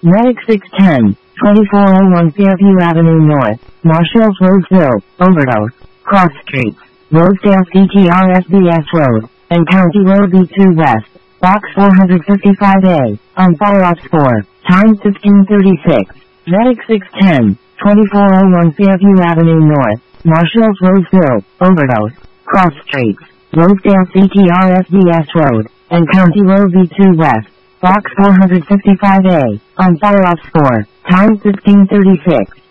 Medic 610, 2401 Fairview Avenue North, Marshall's Roseville, Overdose, Cross Streets, Rosedale CTRSBS Road, and County Road B2 West, Box 455A, on follow-up score, time 1536. Medic 610, 2401 Fairview Avenue North, Marshall's Roseville, Overdose, Cross Streets, Rosedale CTRSBS Road, and County Road B2 West, Box 455A, on follow-up score, time 1536.